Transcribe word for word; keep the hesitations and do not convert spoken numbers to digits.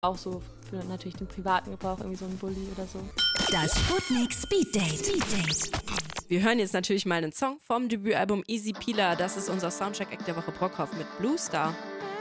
Auch so für natürlich den privaten Gebrauch, irgendwie so ein Bulli oder so. Das Sputnik Speed Date. Speed Date. Wir hören jetzt natürlich mal einen Song vom Debütalbum Easy Peeler. Das ist unser Soundcheck-Act der Woche Brockhoff mit Blue Star.